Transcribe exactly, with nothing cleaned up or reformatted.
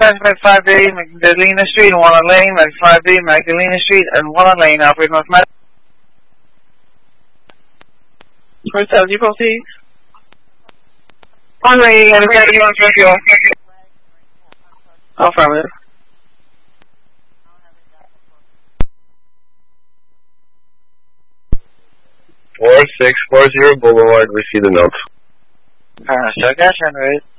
five B, Magdalena Street and Walnut Lane, Mag five B, Magdalena Street and Walnut Lane, operate North Mass. First have you proceed? On rating and ready on schedule. Affirmative. four six four zero Boulevard, receive the note. Alright, so cash and rate.